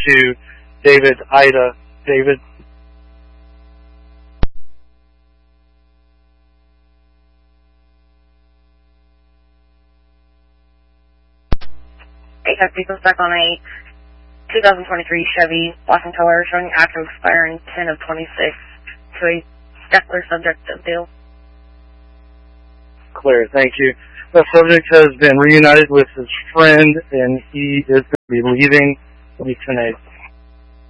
to David Ida. David? People stuck on a 2023 Chevy, black in color, showing active expiring 10 of 26 to a Steckler subject of deal. Clear, thank you. The subject has been reunited with his friend, and he is going to be leaving 8.